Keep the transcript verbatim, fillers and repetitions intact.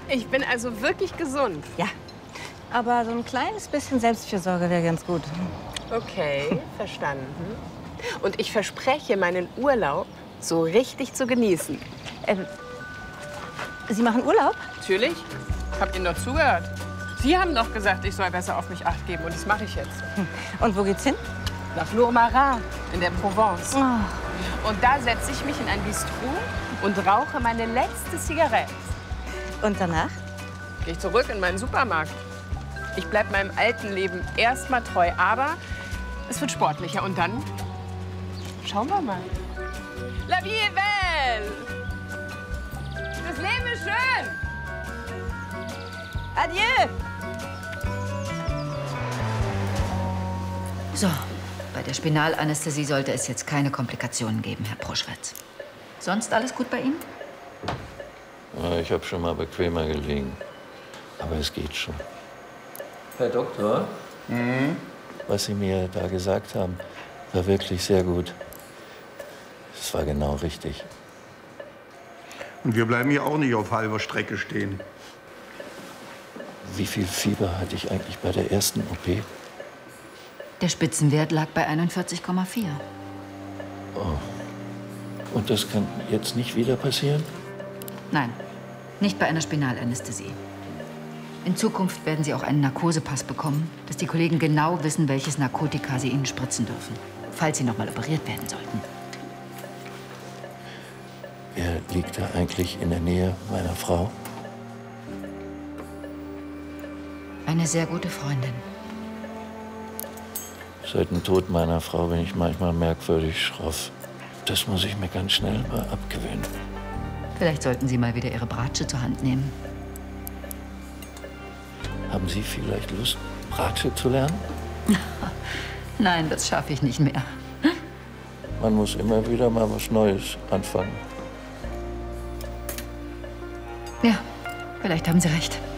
Ich bin also wirklich gesund. Ja, aber so ein kleines bisschen Selbstfürsorge wäre ganz gut. Okay, verstanden. Und ich verspreche, meinen Urlaub so richtig zu genießen. Ähm, Sie machen Urlaub? Natürlich. Habt ihr noch zugehört? Sie haben doch gesagt, ich soll besser auf mich Acht geben. Und das mache ich jetzt. Und wo geht's hin? Nach Lourmarin in der Provence. Oh. Und da setze ich mich in ein Bistro und rauche meine letzte Zigarette. Und danach? Gehe ich zurück in meinen Supermarkt. Ich bleibe meinem alten Leben erstmal treu, aber es wird sportlicher. Und dann schauen wir mal. La vie est belle! Das Leben ist schön! Adieu! So, bei der Spinalanästhesie sollte es jetzt keine Komplikationen geben, Herr Proschwitz. Sonst alles gut bei Ihnen? Ja, ich habe schon mal bequemer gelegen. Aber es geht schon. Herr Doktor? Mhm. Was Sie mir da gesagt haben, war wirklich sehr gut. Es war genau richtig. Und wir bleiben hier auch nicht auf halber Strecke stehen. Wie viel Fieber hatte ich eigentlich bei der ersten O P? Der Spitzenwert lag bei einundvierzig Komma vier. Oh. Und das kann jetzt nicht wieder passieren? Nein, nicht bei einer Spinalanästhesie. In Zukunft werden Sie auch einen Narkosepass bekommen, dass die Kollegen genau wissen, welches Narkotika Sie Ihnen spritzen dürfen, falls Sie noch mal operiert werden sollten. Er liegt da eigentlich in der Nähe meiner Frau? Eine sehr gute Freundin. Seit dem Tod meiner Frau bin ich manchmal merkwürdig schroff. Das muss ich mir ganz schnell mal abgewöhnen. Vielleicht sollten Sie mal wieder Ihre Bratsche zur Hand nehmen. Haben Sie vielleicht Lust, Bratsche zu lernen? Nein, das schaffe ich nicht mehr. Man muss immer wieder mal was Neues anfangen. Ja, vielleicht haben Sie recht.